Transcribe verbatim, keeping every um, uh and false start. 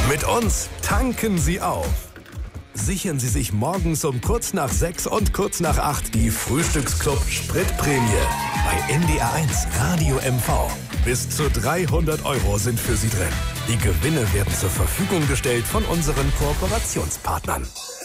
Mit uns tanken Sie auf. Sichern Sie sich morgens um kurz nach sechs und kurz nach acht die Frühstücksclub Spritprämie bei N D R eins Radio M V. Bis zu dreihundert Euro sind für Sie drin. Die Gewinne werden zur Verfügung gestellt von unseren Kooperationspartnern.